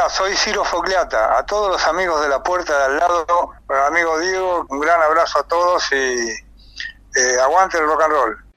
Soy Ciro Fogliata. A todos los amigos de la puerta de al lado, amigo Diego, un gran abrazo a todos y aguante el rock and roll.